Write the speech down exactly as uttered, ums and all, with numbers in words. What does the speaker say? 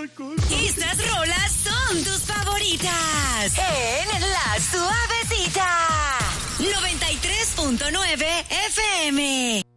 Estas rolas son tus favoritas en La Suavecita noventa y tres punto nueve F M.